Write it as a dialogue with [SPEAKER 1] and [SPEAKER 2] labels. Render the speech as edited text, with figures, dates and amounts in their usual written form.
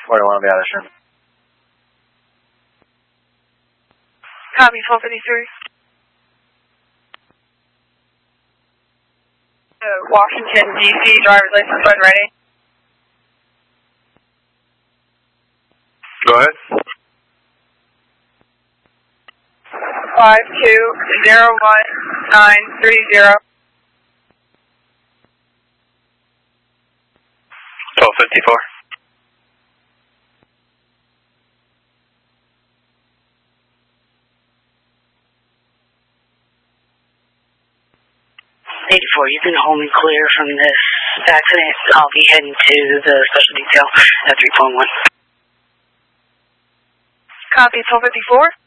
[SPEAKER 1] 41 will be out of Sherman.
[SPEAKER 2] Copy, 1253. Washington, D.C., driver's license when ready.
[SPEAKER 3] Go ahead.
[SPEAKER 2] 5201930.
[SPEAKER 3] 1254.
[SPEAKER 4] You can hold me clear from this accident. I'll be heading to the special detail at 3.1.
[SPEAKER 2] Copy, 1254.